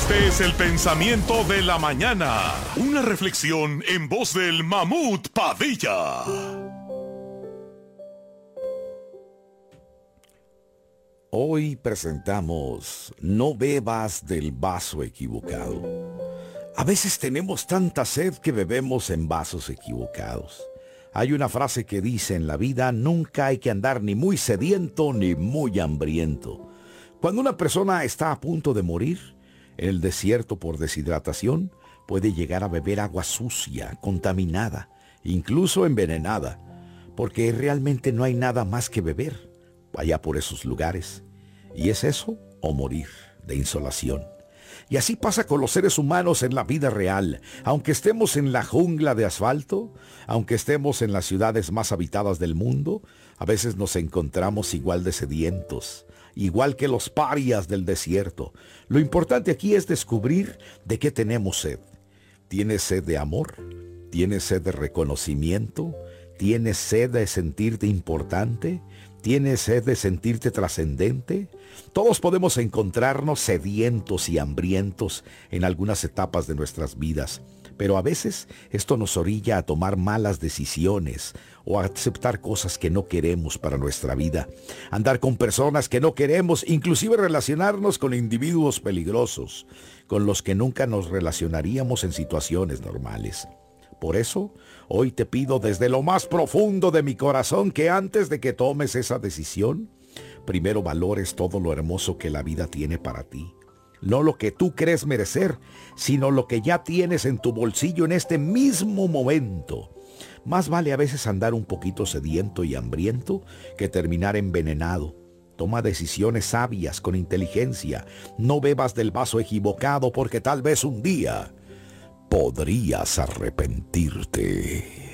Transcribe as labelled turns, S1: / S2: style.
S1: Este es el pensamiento de la mañana. Una reflexión en voz del Mamut Padilla.
S2: Hoy presentamos No bebas del vaso equivocado. A veces tenemos tanta sed que bebemos en vasos equivocados. Hay una frase que dice: en la vida nunca hay que andar ni muy sediento ni muy hambriento. Cuando una persona está a punto de morir en el desierto por deshidratación, puede llegar a beber agua sucia, contaminada, incluso envenenada, porque realmente no hay nada más que beber allá por esos lugares. Y es eso o morir de insolación. Y así pasa con los seres humanos en la vida real. Aunque estemos en la jungla de asfalto, aunque estemos en las ciudades más habitadas del mundo, a veces nos encontramos igual de sedientos, igual que los parias del desierto. Lo importante aquí es descubrir de qué tenemos sed. ¿Tienes sed de amor? ¿Tienes sed de reconocimiento? ¿Tienes sed de sentirte importante? ¿Tienes sed de sentirte trascendente? Todos podemos encontrarnos sedientos y hambrientos en algunas etapas de nuestras vidas, pero a veces esto nos orilla a tomar malas decisiones o a aceptar cosas que no queremos para nuestra vida, andar con personas que no queremos, inclusive relacionarnos con individuos peligrosos, con los que nunca nos relacionaríamos en situaciones normales. Por eso, hoy te pido desde lo más profundo de mi corazón que antes de que tomes esa decisión, primero valores todo lo hermoso que la vida tiene para ti. No lo que tú crees merecer, sino lo que ya tienes en tu bolsillo en este mismo momento. Más vale a veces andar un poquito sediento y hambriento que terminar envenenado. Toma decisiones sabias con inteligencia. No bebas del vaso equivocado porque tal vez un día podrías arrepentirte.